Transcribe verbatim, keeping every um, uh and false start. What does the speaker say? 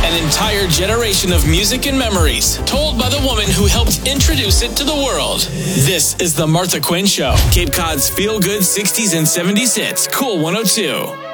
An entire generation of music and memories, told by the woman who helped introduce it to the world. This is The Martha Quinn Show. Cape Cod's feel-good sixties and seventies hits. Cool one oh two.